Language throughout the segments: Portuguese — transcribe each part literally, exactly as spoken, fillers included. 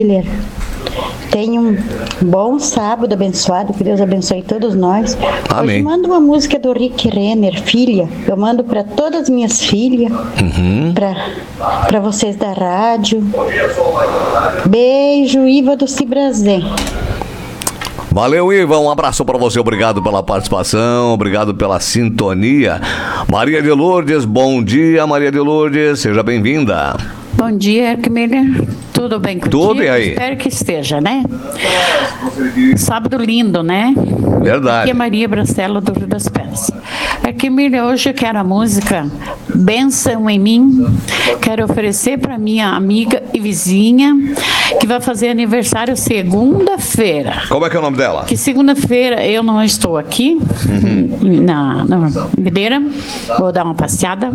Tenha um bom sábado abençoado, que Deus abençoe todos nós. Amém. Hoje mando uma música do Rick Renner, Filha. Eu mando para todas as minhas filhas, Uhum. para vocês da rádio. Beijo, Iva do Cibrazé. Valeu, Iva, um abraço para você, obrigado pela participação, obrigado pela sintonia. Maria de Lourdes, bom dia, Maria de Lourdes, seja bem-vinda. Bom dia, Erquimília. Tudo bem contigo? Tudo, e aí? Espero que esteja, né? Sábado lindo, né? Verdade. Aqui é Maria Brastelo, do Rio das Pedras. Erquimília, hoje eu quero a música Bênção em Mim. Quero oferecer para minha amiga e vizinha, que vai fazer aniversário segunda-feira. Como é que é o nome dela? Que segunda-feira eu não estou aqui, uhum. na, na Videira, vou dar uma passeada.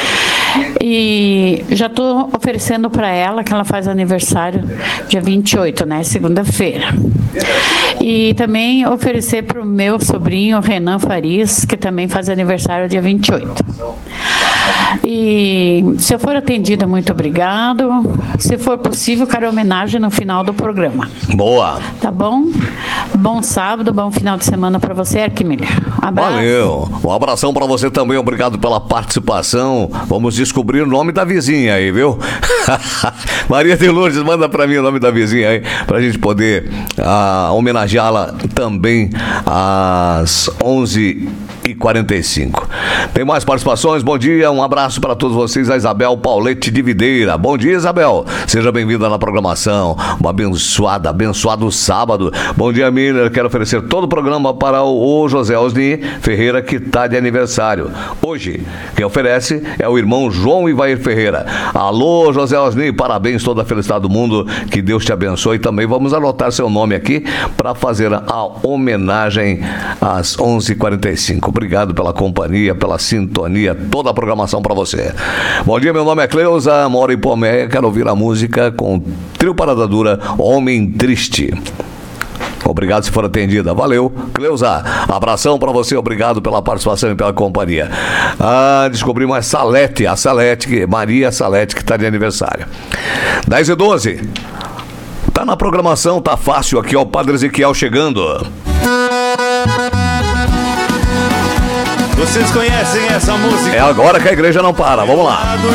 E já estou oferecendo para ela, que ela faz aniversário dia vinte e oito, né? Segunda-feira. E também oferecer para o meu sobrinho, Renan Farias, que também faz aniversário dia vinte e oito. E se eu for atendida, muito obrigado. Se for possível, quero homenagem no final do programa. Boa. Tá bom? Bom sábado, bom final de semana para você, Erquimília. Um abraço. Valeu. Um abração para você também, obrigado pela participação. Vamos descobrir o nome da vizinha aí, viu? Maria de Lourdes, manda para mim o nome da vizinha aí, pra gente poder ah, homenageá-la também às onze e quarenta e cinco. Tem mais participações? Bom dia, um abraço para todos vocês, a Isabel Paulete de Videira. Bom dia, Isabel. Seja bem-vinda na programação. Uma abençoada, abençoado sábado. Bom dia, Miller. Quero oferecer todo o programa para o José Osni Ferreira, que está de aniversário. Hoje, quem oferece é o irmão João Ivair Ferreira. Alô, José Osni, parabéns, toda a felicidade do mundo. Que Deus te abençoe. Também vamos anotar seu nome aqui para fazer a homenagem às onze e quarenta e cinco. Obrigado pela companhia, pela sintonia, toda a programação para você. Bom dia, meu nome é Cleusa, moro em Pomé, quero ouvir a música com Trio Parada Dura, Homem Triste. Obrigado se for atendida. Valeu, Cleusa. Abração para você, obrigado pela participação e pela companhia. Ah, descobri mais Salete, a Salete, Maria Salete, que está de aniversário. dez e doze. Tá na programação, tá fácil aqui, ó, o Padre Ezequiel chegando. Vocês conhecem essa música? É agora que a igreja não para, vamos lá.